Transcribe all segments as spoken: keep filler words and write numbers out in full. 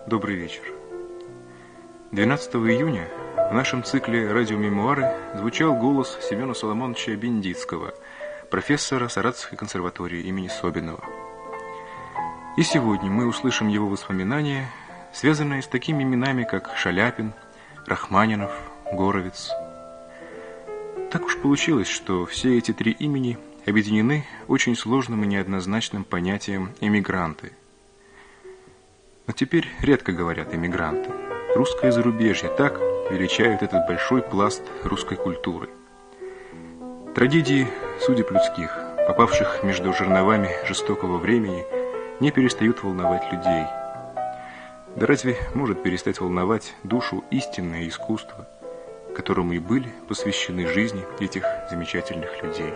Добрый вечер. двенадцатого июня в нашем цикле «Радиомемуары» звучал голос Семена Соломоновича Бендицкого, профессора Саратовской консерватории имени Собинова. И сегодня мы услышим его воспоминания, связанные с такими именами, как Шаляпин, Рахманинов, Горовец. Так уж получилось, что все эти три имени объединены очень сложным и неоднозначным понятием «эмигранты». Но теперь редко говорят «эмигранты». Русское зарубежье так величают этот большой пласт русской культуры. Трагедии судеб людских, попавших между жерновами жестокого времени, не перестают волновать людей. Да разве может перестать волновать душу истинное искусство, которому и были посвящены жизни этих замечательных людей?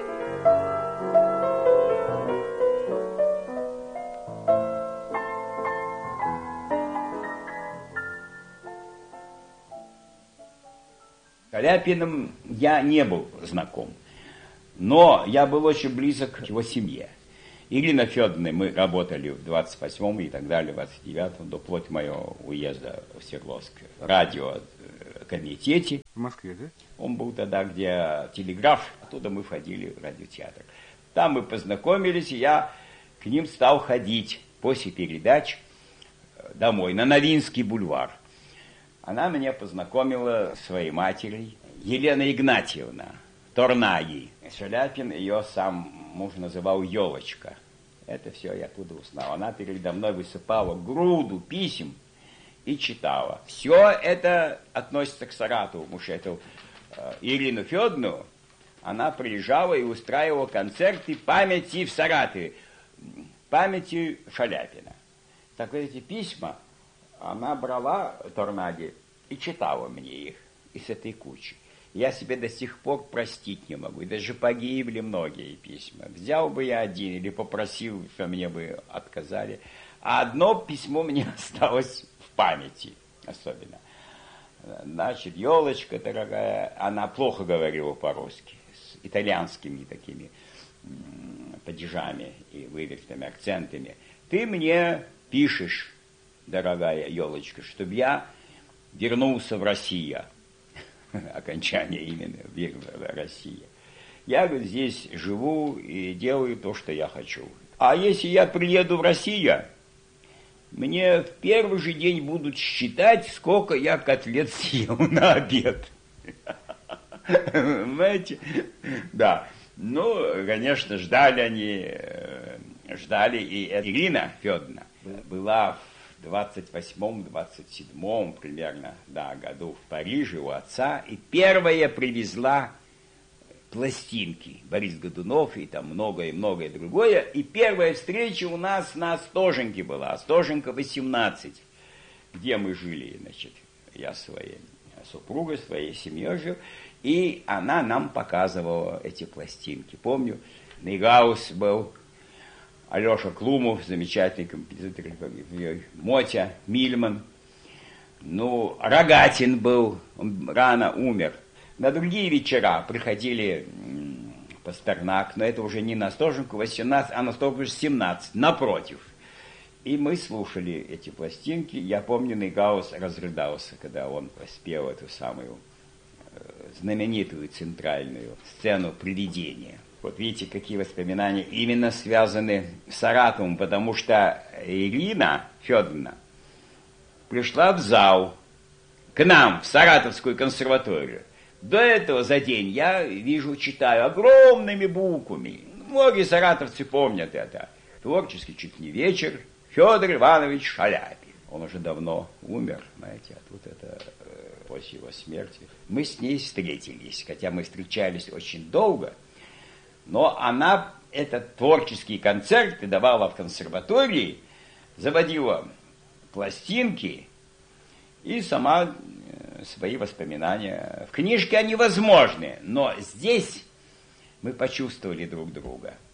С Шаляпиным я не был знаком, но я был очень близок к его семье. Ирина Федоровна, мы работали в двадцать восьмом и так далее, в двадцать девятом, до вплоть моего уезда в Свердловск, в радиокомитете. В Москве, да? Он был тогда, где телеграф, оттуда мы входили в радиотеатр. Там мы познакомились, и я к ним стал ходить после передач домой, на Новинский бульвар. Она меня познакомила с своей матерью, Елена Игнатьевна Торнаги. Шаляпин ее сам муж называл Елочка. Это все я оттуда узнал. Она передо мной высыпала груду писем и читала. Все это относится к Саратову, потому что эту э, Ирину Федоровну, она приезжала и устраивала концерты памяти в Саратове, памяти Шаляпина. Так вот эти письма она брала Торнаги и читала мне их из этой кучи. Я себе до сих пор простить не могу. И даже погибли многие письма. Взял бы я один или попросил, что мне бы отказали. А одно письмо мне осталось в памяти особенно. Значит, елочка дорогая, она плохо говорила по-русски, с итальянскими такими падежами и вывертыми акцентами. Ты мне пишешь, дорогая елочка, чтобы я вернулся в Россию. Окончание именно в России. Я, говорит, здесь живу и делаю то, что я хочу. А если я приеду в Россию, мне в первый же день будут считать, сколько я котлет съел на обед. Понимаете? Да. Ну, конечно, ждали они, ждали, и Ирина Федоровна была в двадцать восьмом двадцать седьмом примерно, да, году в Париже у отца, и первая привезла пластинки Борис Годунов и там многое-многое другое, и первая встреча у нас на Остоженке была, Остоженка восемнадцать, где мы жили, значит, я своей супругой, своей семьей жил, и она нам показывала эти пластинки. Помню, Нейгаус был, Алеша Клумов, замечательный композитор, Мотя, Мильман, ну, Рогатин был, он рано умер. На другие вечера приходили Пастернак, но это уже не на Остоженку восемнадцать, а на Остоженку семнадцать, напротив. И мы слушали эти пластинки. Я помню, Нейгаус разрыдался, когда он спел эту самую знаменитую центральную сцену «Привидения». Вот видите, какие воспоминания именно связаны с Саратовым, потому что Ирина Федоровна пришла в зал к нам, в Саратовскую консерваторию. До этого за день я вижу, читаю огромными буквами. Многие саратовцы помнят это. Творческий чуть не вечер, Федор Иванович Шаляпин. Он уже давно умер, знаете, а тут это после его смерти. Мы с ней встретились, хотя мы встречались очень долго. Но она этот творческий концерт давала в консерватории, заводила пластинки и сама свои воспоминания. В книжке они возможны, но здесь мы почувствовали друг друга.